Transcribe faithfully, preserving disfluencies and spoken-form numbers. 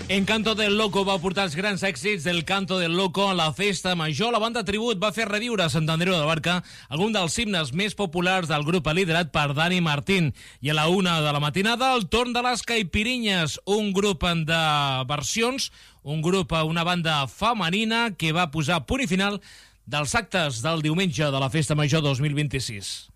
Encanto del Loco va portar els grans èxits del Canto del Loco a la festa major. La banda Tribut va fer reviure a Sant Andreu de Barca algun dels himnes més populars del grup liderat per Dani Martín. I a la una de la matinada, el torn de les Caipirinyes, un grup de versions, un grup, una banda femenina que va posar punt i final dels actes del diumenge de la festa major dos mil vint-i-sis.